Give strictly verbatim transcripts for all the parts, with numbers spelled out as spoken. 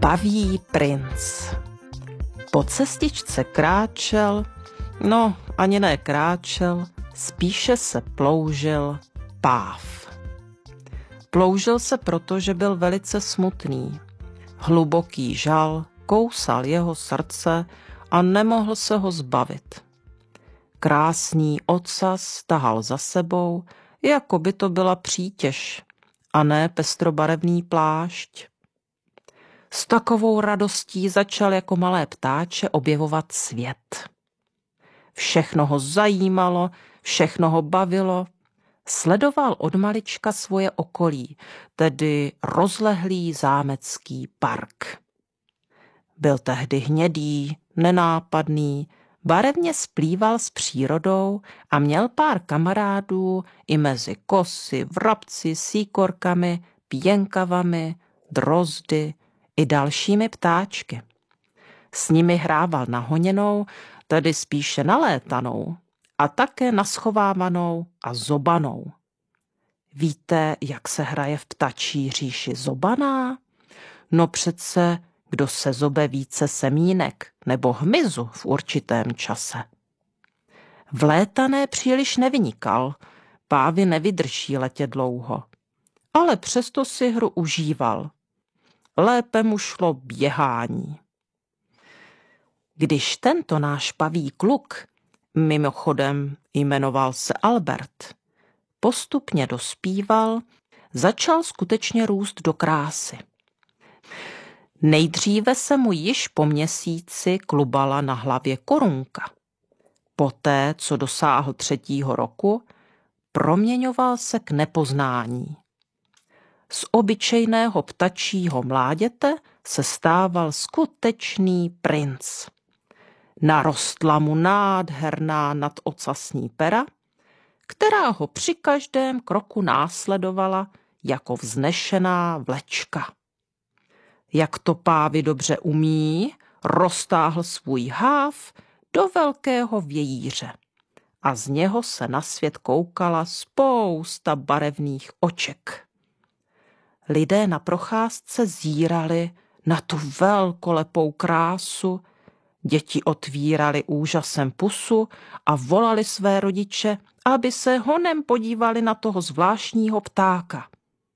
Paví princ. Po cestičce kráčel, no ani ne kráčel, spíše se ploužil páv. Ploužil se proto, že byl velice smutný. Hluboký žal kousal jeho srdce a nemohl se ho zbavit. Krásný ocas tahal za sebou, jako by to byla přítěž, a ne pestrobarevný plášť. S takovou radostí začal jako malé ptáče objevovat svět. Všechno ho zajímalo, všechno ho bavilo. Sledoval od malička svoje okolí, tedy rozlehlý zámecký park. Byl tehdy hnědý, nenápadný, barevně splýval s přírodou a měl pár kamarádů i mezi kosy, vrabci, síkorkami, pěnkavami, drozdy i dalšími ptáčky. S nimi hrával na honěnou, tedy spíše nalétanou, a také naschovávanou a zobanou. Víte, jak se hraje v ptačí říši zobaná? No přece, kdo se zobe více semínek nebo hmyzu v určitém čase. V létané příliš nevynikal, pávy nevydrží letě dlouho, ale přesto si hru užíval. Lépe mu šlo běhání. Když tento náš paví kluk, mimochodem jmenoval se Albert, postupně dospíval, začal skutečně růst do krásy. Nejdříve se mu již po měsíci klubala na hlavě korunka. Poté, co dosáhl třetího roku, proměňoval se k nepoznání. Z obyčejného ptačího mláděte se stával skutečný princ. Narostla mu nádherná nadocasní pera, která ho při každém kroku následovala jako vznešená vlečka. Jak to pávy dobře umí, roztáhl svůj háv do velkého vějíře a z něho se na svět koukala spousta barevných oček. Lidé na procházce zírali na tu velkolepou krásu, děti otvírali úžasem pusu a volali své rodiče, aby se honem podívali na toho zvláštního ptáka.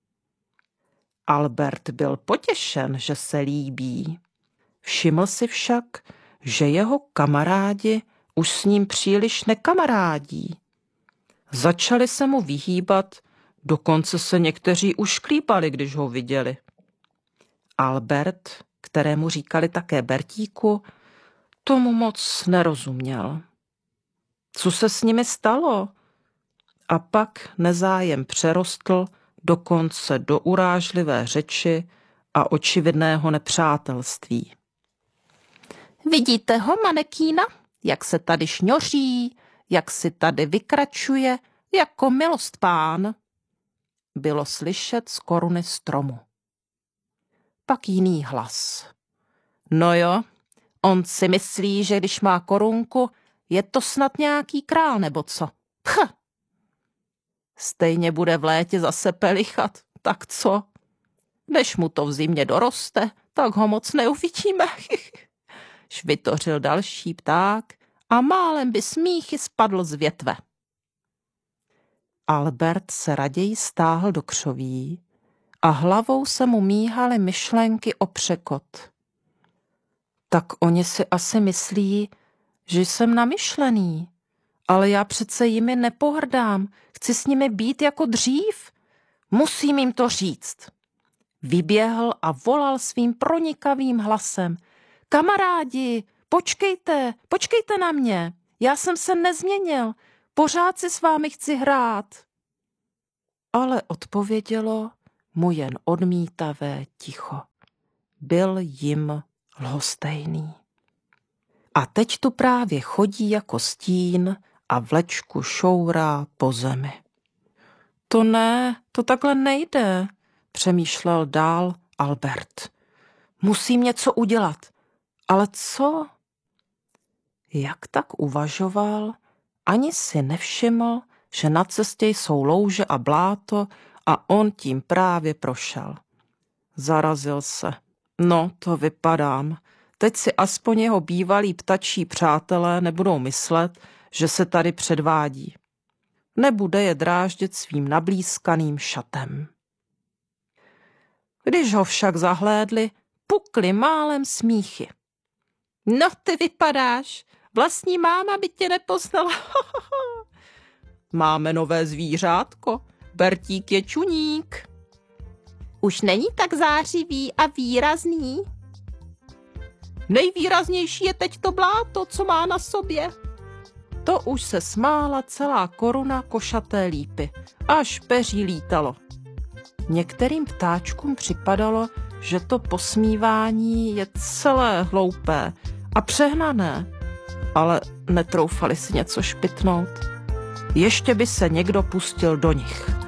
Albert byl potěšen, že se líbí. Všiml si však, že jeho kamarádi už s ním příliš nekamarádí. Začali se mu vyhýbat, dokonce se někteří už klípali, když ho viděli. Albert, kterému říkali také Bertíku, tomu moc nerozuměl. Co se s nimi stalo? A pak nezájem přerostl dokonce do urážlivé řeči a očividného nepřátelství. Vidíte ho, manekína, jak se tady šňoří, jak si tady vykračuje, jako milost pán, bylo slyšet z koruny stromu. Pak jiný hlas. No jo, on si myslí, že když má korunku, je to snad nějaký král nebo co? Pch! Stejně bude v létě zase pelichat, tak co? Než mu to v zimě doroste, tak ho moc neuvidíme. Švitořil další pták a málem by smíchy spadl z větve. Albert se raději stáhl do křoví a hlavou se mu míhaly myšlenky o překot. Tak oni si asi myslí, že jsem namyšlený, ale já přece jimi nepohrdám, chci s nimi být jako dřív. Musím jim to říct. Vyběhl a volal svým pronikavým hlasem. Kamarádi, počkejte, počkejte na mě, já jsem se nezměnil, pořád si s vámi chci hrát. Ale odpovědělo mu jen odmítavé ticho. Byl jim lhostejný. A teď tu právě chodí jako stín a vlečku šourá po zemi. To ne, to takhle nejde, přemýšlel dál Albert. Musím něco udělat, ale co? Jak tak uvažoval, ani si nevšiml, že na cestě jsou louže a bláto a on tím právě prošel. Zarazil se. No, to vypadám. Teď si aspoň jeho bývalí ptačí přátelé nebudou myslet, že se tady předvádí. Nebude je dráždět svým nablízkaným šatem. Když ho však zahlédli, pukli málem smíchy. No, ty vypadáš, vlastní máma by tě nepoznala. Máme nové zvířátko, Bertík je čuník. Už není tak zářivý a výrazný. Nejvýraznější je teď to bláto, co má na sobě. To už se smála celá koruna košaté lípy, až peří lítalo. Některým ptáčkům připadalo, že to posmívání je celé hloupé a přehnané, ale netroufali si něco špitnout. Ještě by se někdo pustil do nich.